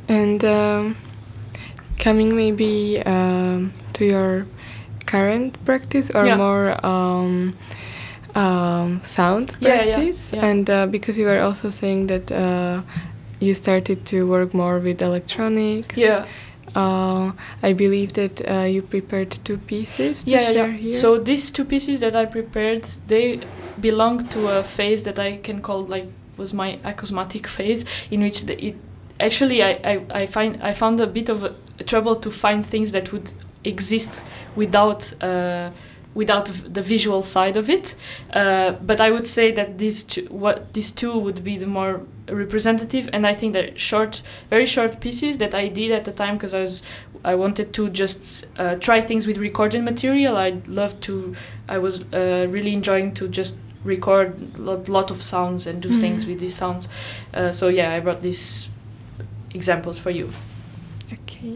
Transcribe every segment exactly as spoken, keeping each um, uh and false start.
And um, coming maybe um, to your current practice or Yeah. more um, um, sound Yeah, yeah, practice, yeah. and uh, because you were also saying that uh, you started to work more with electronics. Yeah. Uh, I believe that uh, you prepared two pieces to Yeah, yeah, share yeah. here. So these two pieces that I prepared, they belong to a phase that I can call like was my acousmatic phase, in which the, it actually I, I, I find I found a bit of a, a trouble to find things that would exist without uh, without the visual side of it. Uh, but I would say that these two, what these two would be the more representative, and I think they're short, very short pieces that I did at the time because I was I wanted to just uh, try things with recorded material. I love to. I was uh, really enjoying to just record a lot, lot of sounds and do mm. things with these sounds. Uh, so yeah, I brought these examples for you. Okay.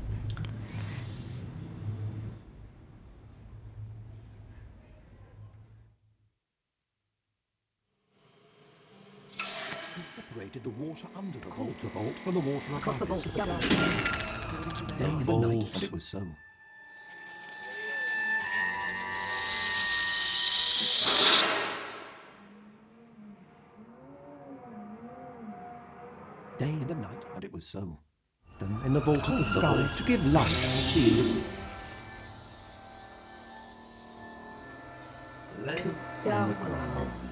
Separated the water under the vault, the vault from the water across the vault. Day and the night, and it was so. Day and the night, and it was so. Then in the vault of the sky, to give light to the sea. Let down.